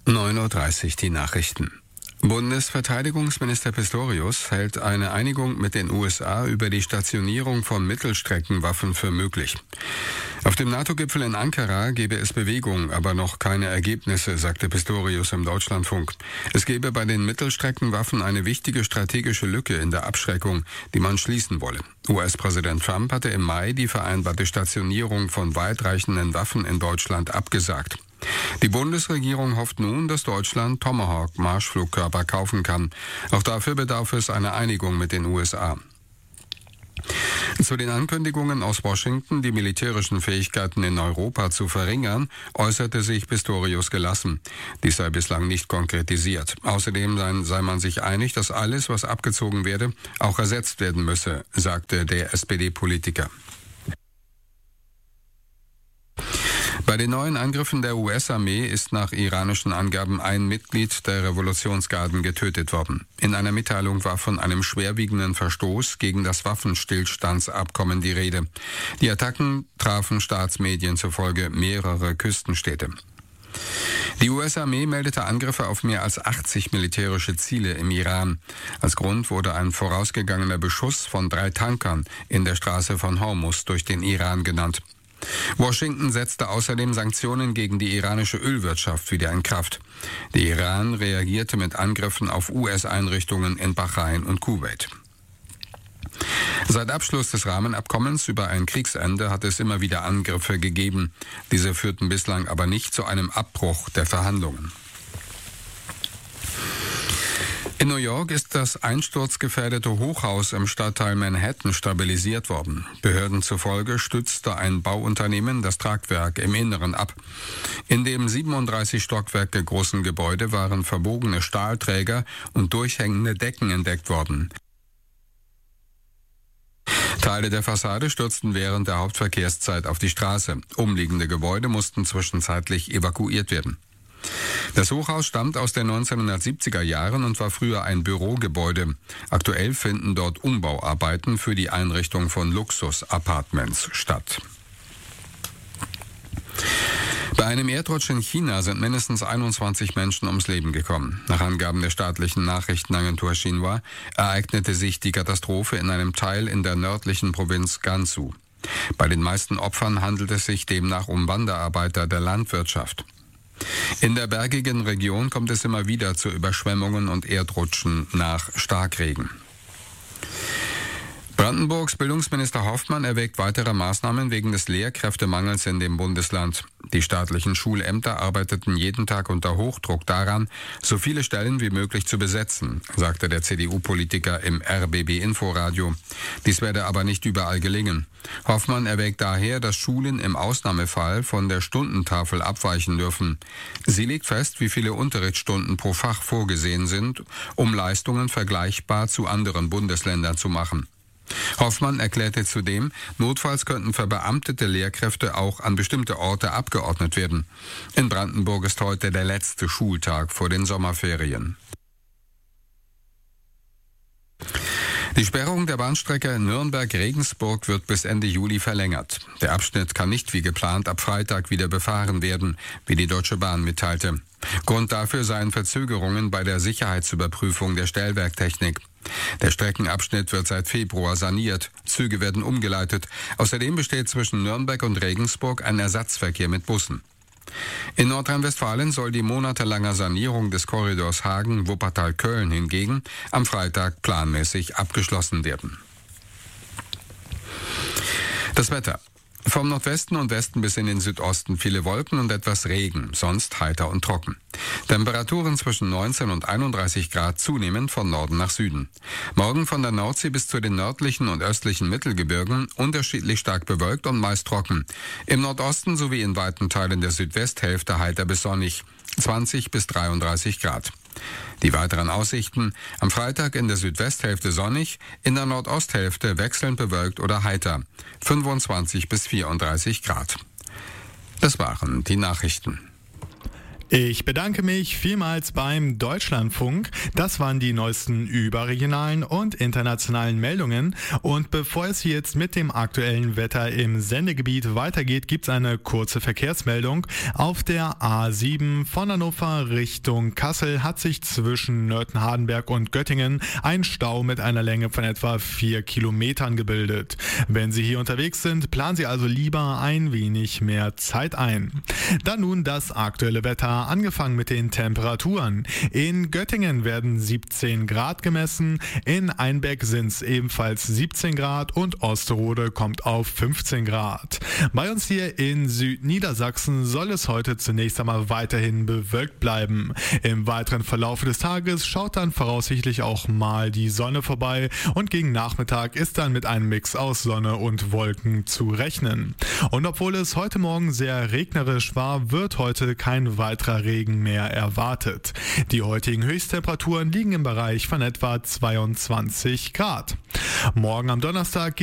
9:30 Uhr die Nachrichten. Bundesverteidigungsminister Pistorius hält eine Einigung mit den USA über die Stationierung von Mittelstreckenwaffen für möglich. Auf dem NATO-Gipfel in Ankara gebe es Bewegung, aber noch keine Ergebnisse, sagte Pistorius im Deutschlandfunk. Es gebe bei den Mittelstreckenwaffen eine wichtige strategische Lücke in der Abschreckung, die man schließen wolle. US-Präsident Trump hatte im Mai die vereinbarte Stationierung von weitreichenden Waffen in Deutschland abgesagt. Die Bundesregierung hofft nun, dass Deutschland Tomahawk-Marschflugkörper kaufen kann. Auch dafür bedarf es einer Einigung mit den USA. Zu den Ankündigungen aus Washington, die militärischen Fähigkeiten in Europa zu verringern, äußerte sich Pistorius gelassen. Dies sei bislang nicht konkretisiert. Außerdem sei man sich einig, dass alles, was abgezogen werde, auch ersetzt werden müsse, sagte der SPD-Politiker. Bei den neuen Angriffen der US-Armee ist nach iranischen Angaben ein Mitglied der Revolutionsgarden getötet worden. In einer Mitteilung war von einem schwerwiegenden Verstoß gegen das Waffenstillstandsabkommen die Rede. Die Attacken trafen Staatsmedien zufolge mehrere Küstenstädte. Die US-Armee meldete Angriffe auf mehr als 80 militärische Ziele im Iran. Als Grund wurde ein vorausgegangener Beschuss von 3 Tankern in der Straße von Hormuz durch den Iran genannt. Washington setzte außerdem Sanktionen gegen die iranische Ölwirtschaft wieder in Kraft. Der Iran reagierte mit Angriffen auf US-Einrichtungen in Bahrain und Kuwait. Seit Abschluss des Rahmenabkommens über ein Kriegsende hat es immer wieder Angriffe gegeben. Diese führten bislang aber nicht zu einem Abbruch der Verhandlungen. In New York ist das einsturzgefährdete Hochhaus im Stadtteil Manhattan stabilisiert worden. Behörden zufolge stützte ein Bauunternehmen das Tragwerk im Inneren ab. In dem 37 Stockwerke großen Gebäude waren verbogene Stahlträger und durchhängende Decken entdeckt worden. Teile der Fassade stürzten während der Hauptverkehrszeit auf die Straße. Umliegende Gebäude mussten zwischenzeitlich evakuiert werden. Das Hochhaus stammt aus den 1970er Jahren und war früher ein Bürogebäude. Aktuell finden dort Umbauarbeiten für die Einrichtung von Luxus-Apartments statt. Bei einem Erdrutsch in China sind mindestens 21 Menschen ums Leben gekommen. Nach Angaben der staatlichen Nachrichtenagentur Xinhua ereignete sich die Katastrophe in einem Teil in der nördlichen Provinz Gansu. Bei den meisten Opfern handelt es sich demnach um Wanderarbeiter der Landwirtschaft. In der bergigen Region kommt es immer wieder zu Überschwemmungen und Erdrutschen nach Starkregen. Brandenburgs Bildungsminister Hoffmann erwägt weitere Maßnahmen wegen des Lehrkräftemangels in dem Bundesland. Die staatlichen Schulämter arbeiteten jeden Tag unter Hochdruck daran, so viele Stellen wie möglich zu besetzen, sagte der CDU-Politiker im RBB-Inforadio. Dies werde aber nicht überall gelingen. Hoffmann erwägt daher, dass Schulen im Ausnahmefall von der Stundentafel abweichen dürfen. Sie legt fest, wie viele Unterrichtsstunden pro Fach vorgesehen sind, um Leistungen vergleichbar zu anderen Bundesländern zu machen. Hoffmann erklärte zudem, notfalls könnten verbeamtete Lehrkräfte auch an bestimmte Orte abgeordnet werden. In Brandenburg ist heute der letzte Schultag vor den Sommerferien. Die Sperrung der Bahnstrecke Nürnberg-Regensburg wird bis Ende Juli verlängert. Der Abschnitt kann nicht wie geplant ab Freitag wieder befahren werden, wie die Deutsche Bahn mitteilte. Grund dafür seien Verzögerungen bei der Sicherheitsüberprüfung der Stellwerktechnik. Der Streckenabschnitt wird seit Februar saniert. Züge werden umgeleitet. Außerdem besteht zwischen Nürnberg und Regensburg ein Ersatzverkehr mit Bussen. In Nordrhein-Westfalen soll die monatelange Sanierung des Korridors Hagen-Wuppertal-Köln hingegen am Freitag planmäßig abgeschlossen werden. Das Wetter. Vom Nordwesten und Westen bis in den Südosten viele Wolken und etwas Regen, sonst heiter und trocken. Temperaturen zwischen 19 und 31 Grad, zunehmend von Norden nach Süden. Morgen von der Nordsee bis zu den nördlichen und östlichen Mittelgebirgen unterschiedlich stark bewölkt und meist trocken. Im Nordosten sowie in weiten Teilen der Südwesthälfte heiter bis sonnig, 20 bis 33 Grad. Die weiteren Aussichten: am Freitag in der Südwesthälfte sonnig, in der Nordosthälfte wechselnd bewölkt oder heiter, 25 bis 34 Grad. Das waren die Nachrichten. Ich bedanke mich vielmals beim Deutschlandfunk. Das waren die neuesten überregionalen und internationalen Meldungen. Und bevor es jetzt mit dem aktuellen Wetter im Sendegebiet weitergeht, gibt es eine kurze Verkehrsmeldung. Auf der A7 von Hannover Richtung Kassel hat sich zwischen Nörten-Hardenberg und Göttingen ein Stau mit einer Länge von etwa 4 Kilometern gebildet. Wenn Sie hier unterwegs sind, planen Sie also lieber ein wenig mehr Zeit ein. Dann nun das aktuelle Wetter, angefangen mit den Temperaturen. In Göttingen werden 17 Grad gemessen, in Einbeck sind es ebenfalls 17 Grad und Osterode kommt auf 15 Grad. Bei uns hier in Südniedersachsen soll es heute zunächst einmal weiterhin bewölkt bleiben. Im weiteren Verlauf des Tages schaut dann voraussichtlich auch mal die Sonne vorbei und gegen Nachmittag ist dann mit einem Mix aus Sonne und Wolken zu rechnen. Und obwohl es heute Morgen sehr regnerisch war, wird heute kein weiterer Regen mehr erwartet. Die heutigen Höchsttemperaturen liegen im Bereich von etwa 22 Grad. Morgen am Donnerstag